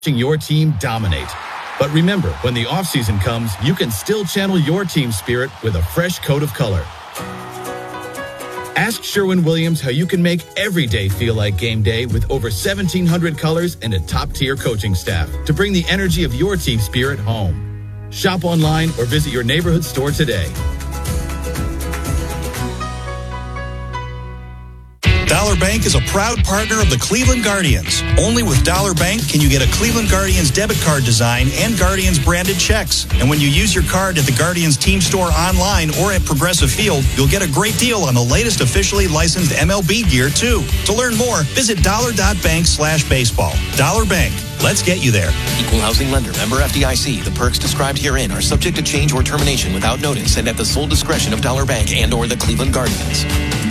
watching your team dominate. But remember, when the offseason comes, you can still channel your team spirit with a fresh coat of color. Ask Sherwin-Williams how you can make every day feel like game day with over 1,700 colors and a top-tier coaching staff to bring the energy of your team spirit home. Shop online or visit your neighborhood store today. Dollar Bank is a proud partner of the Cleveland Guardians. Only with Dollar Bank can you get a Cleveland Guardians debit card design and Guardians branded checks. And when you use your card at the Guardians team store online or at Progressive Field, you'll get a great deal on the latest officially licensed MLB gear, too. To learn more, visit dollar.bank/baseball. Dollar Bank. Let's get you there. Equal housing lender. Member FDIC. The perks described herein are subject to change or termination without notice and at the sole discretion of Dollar Bank and or the Cleveland Guardians.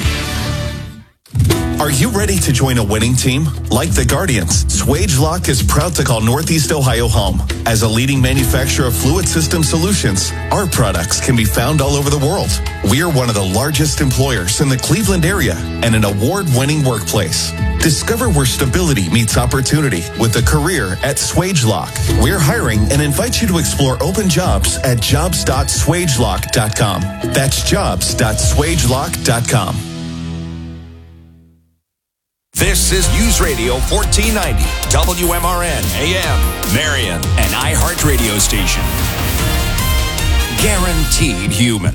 Are you ready to join a winning team? Like the Guardians, Swagelok is proud to call Northeast Ohio home. As a leading manufacturer of fluid system solutions, our products can be found all over the world. We are one of the largest employers in the Cleveland area and an award-winning workplace. Discover where stability meets opportunity with a career at Swagelok. We're hiring and invite you to explore open jobs at jobs.swagelok.com. That's jobs.swagelok.com. This is News Radio 1490, WMRN AM, Marion, an iHeart radio station. Guaranteed human.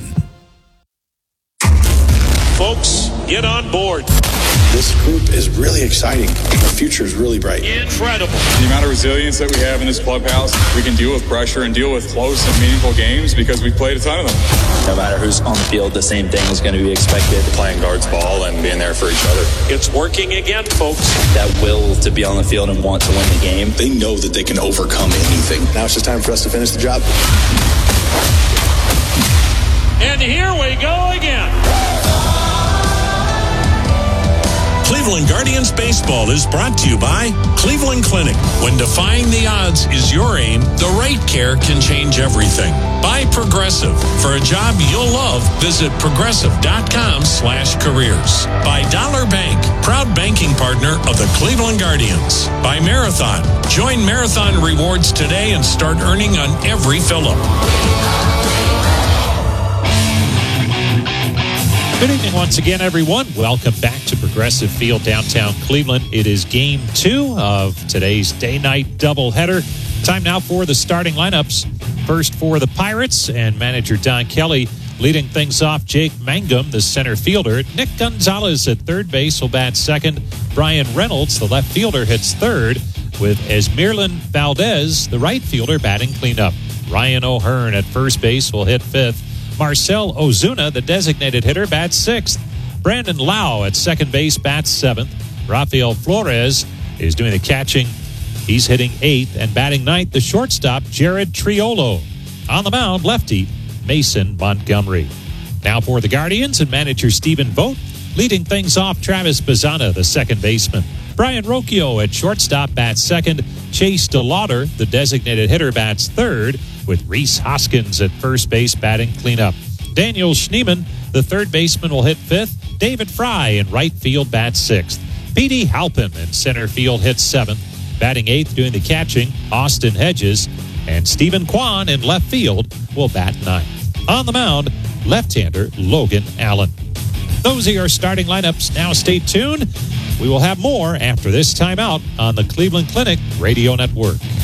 Folks, get on board. This group is really exciting. Our future is really bright. Incredible. The amount of resilience that we have in this clubhouse, we can deal with pressure and deal with close and meaningful games because we've played a ton of them. No matter who's on the field, the same thing is going to be expected. Playing guards ball and being there for each other. It's working again, folks. That will to be on the field and want to win the game. They know that they can overcome anything. Now it's just time for us to finish the job. And here we go again. Cleveland Guardians Baseball is brought to you by Cleveland Clinic. When defying the odds is your aim, the right care can change everything. By Progressive. For a job you'll love, visit progressive.com/careers. By Dollar Bank, proud banking partner of the Cleveland Guardians. By Marathon. Join Marathon Rewards today and start earning on every fill-up. Good evening once again, everyone. Welcome back to Progressive Field, downtown Cleveland. It is Game 2 of today's day-night doubleheader. Time now for the starting lineups. First for the Pirates and manager Don Kelly leading things off. Jake Mangum, the center fielder. Nick Gonzalez at third base will bat second. Brian Reynolds, the left fielder, hits third, with Esmerlin Valdez, the right fielder, batting cleanup. Ryan O'Hearn at first base will hit fifth. Marcel Ozuna, the designated hitter, bats sixth. Brandon Lau at second base bats seventh. Rafael Flores is doing the catching. He's hitting eighth, and batting ninth, the shortstop, Jared Triolo. On the mound, lefty, Mason Montgomery. Now for the Guardians and manager Stephen Vogt. Leading things off, Travis Bazzana, the second baseman. Brian Rocchio at shortstop bats second. Chase DeLauder, the designated hitter, bats third, with Reese Hoskins at first base batting cleanup. Daniel Schneemann, the third baseman, will hit fifth. David Fry in right field bats sixth. P.D. Halpin in center field hits seventh. Batting eighth, doing the catching, Austin Hedges. And Stephen Kwan in left field will bat ninth. On the mound, left-hander Logan Allen. Those are your starting lineups. Now stay tuned. We will have more after this timeout on the Cleveland Clinic Radio Network.